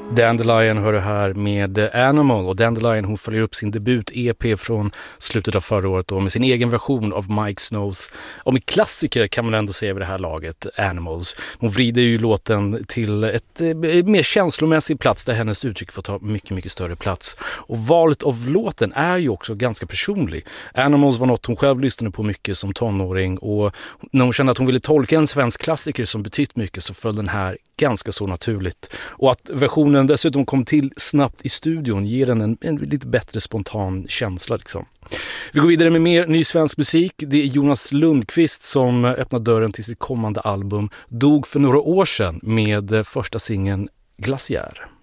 Dandelion hör du här med Animal, och Dandelion hon följer upp sin debut-EP från slutet av förra året då, med sin egen version av Mike Snows. Och med klassiker kan man ändå säga vid det här laget, Animals. Hon vrider ju låten till ett mer känslomässig plats där hennes uttryck får ta mycket, mycket större plats. Och valet av låten är ju också ganska personlig. Animals var något hon själv lyssnade på mycket som tonåring, och när hon kände att hon ville tolka en svensk klassiker som betytt mycket så föll den här ganska så naturligt. Och att versionen dessutom kom till snabbt i studion ger den en lite bättre spontan känsla liksom. Vi går vidare med mer ny svensk musik. Det är Jonas Lundqvist som öppnar dörren till sitt kommande album. Dog för några år sedan med första singeln Glaciär.